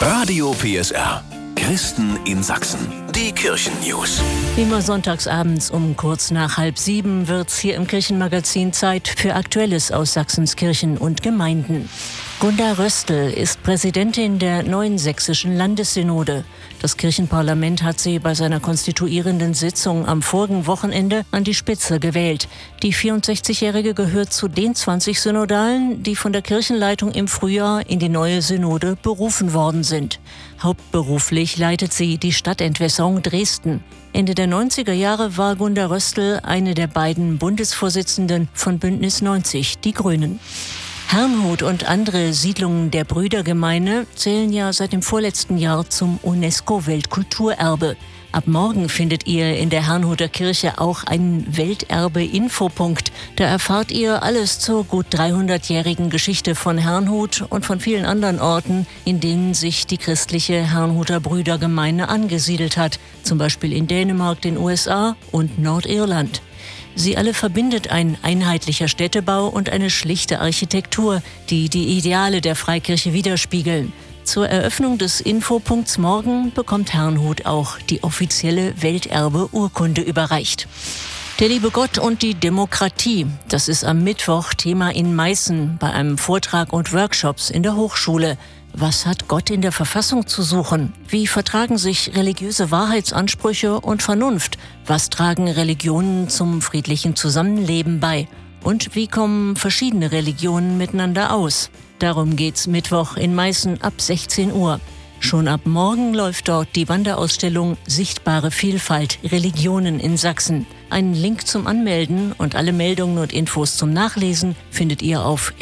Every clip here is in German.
Radio PSR. Christen in Sachsen. Die Kirchennews. Immer sonntagsabends um kurz nach 6:30 wird's hier im Kirchenmagazin Zeit für Aktuelles aus Sachsens Kirchen und Gemeinden. Gunda Röstl ist Präsidentin der neuen sächsischen Landessynode. Das Kirchenparlament hat sie bei seiner konstituierenden Sitzung am vorigen Wochenende an die Spitze gewählt. Die 64-Jährige gehört zu den 20 Synodalen, die von der Kirchenleitung im Frühjahr in die neue Synode berufen worden sind. Hauptberuflich leitet sie die Stadtentwässerung Dresden. Ende der 90er Jahre war Gunda Röstl eine der beiden Bundesvorsitzenden von Bündnis 90, die Grünen. Herrnhut und andere Siedlungen der Brüdergemeine zählen ja seit dem vorletzten Jahr zum UNESCO-Weltkulturerbe. Ab morgen findet ihr in der Herrnhuter Kirche auch einen Welterbe-Infopunkt. Da erfahrt ihr alles zur gut 300-jährigen Geschichte von Herrnhut und von vielen anderen Orten, in denen sich die christliche Herrnhuter Brüdergemeine angesiedelt hat. Zum Beispiel in Dänemark, den USA und Nordirland. Sie alle verbindet ein einheitlicher Städtebau und eine schlichte Architektur, die die Ideale der Freikirche widerspiegeln. Zur Eröffnung des Infopunkts morgen bekommt Herrnhut auch die offizielle Welterbe-Urkunde überreicht. Der liebe Gott und die Demokratie, das ist am Mittwoch Thema in Meißen bei einem Vortrag und Workshops in der Hochschule. Was hat Gott in der Verfassung zu suchen? Wie vertragen sich religiöse Wahrheitsansprüche und Vernunft? Was tragen Religionen zum friedlichen Zusammenleben bei? Und wie kommen verschiedene Religionen miteinander aus? Darum geht's Mittwoch in Meißen ab 16 Uhr. Schon ab morgen läuft dort die Wanderausstellung Sichtbare Vielfalt – Religionen in Sachsen. Einen Link zum Anmelden und alle Meldungen und Infos zum Nachlesen findet ihr auf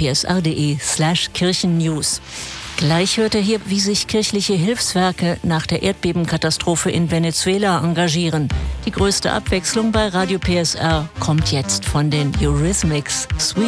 radiopsr.de/Kirchennews. Gleich hört ihr hier, wie sich kirchliche Hilfswerke nach der Erdbebenkatastrophe in Venezuela engagieren. Die größte Abwechslung bei Radio PSR kommt jetzt von den Eurythmics. Sweet